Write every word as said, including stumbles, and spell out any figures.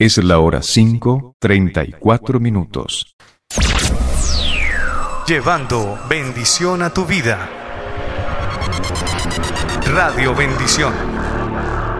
Es la hora cinco, treinta y cuatro minutos. Llevando bendición a tu vida. Radio Bendición.